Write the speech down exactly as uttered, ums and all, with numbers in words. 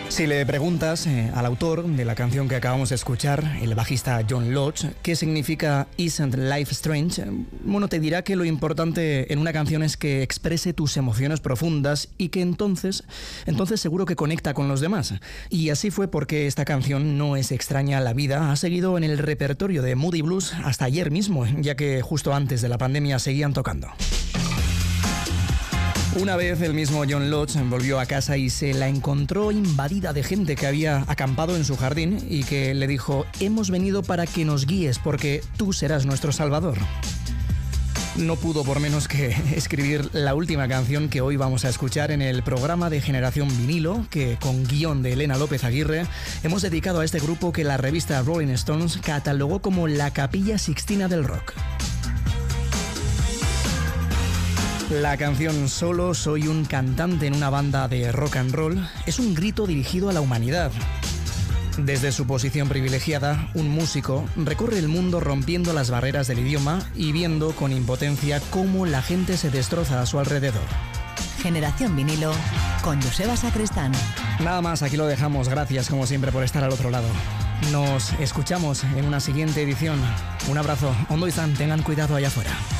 Si le preguntas eh, al autor de la canción que acabamos de escuchar, el bajista John Lodge, qué significa Isn't Life Strange, bueno, te dirá que lo importante en una canción es que exprese tus emociones profundas y que entonces, entonces seguro que conecta con los demás. Y así fue porque esta canción, No es extraña la vida, ha seguido en el repertorio de Moody Blues hasta ayer mismo, ya que justo antes de la pandemia seguían tocando. Una vez el mismo John Lodge volvió a casa y se la encontró invadida de gente que había acampado en su jardín y que le dijo: hemos venido para que nos guíes porque tú serás nuestro salvador. No pudo por menos que escribir la última canción que hoy vamos a escuchar en el programa de Generación Vinilo, que con guión de Elena López Aguirre hemos dedicado a este grupo que la revista Rolling Stones catalogó como la Capilla Sixtina del rock. La canción Solo soy un cantante en una banda de rock and roll es un grito dirigido a la humanidad. Desde su posición privilegiada, un músico recorre el mundo rompiendo las barreras del idioma y viendo con impotencia cómo la gente se destroza a su alrededor. Generación Vinilo con Joseba Sacristán. Nada más, aquí lo dejamos. Gracias como siempre por estar al otro lado. Nos escuchamos en una siguiente edición. Un abrazo. Ondo izan, tengan cuidado allá afuera.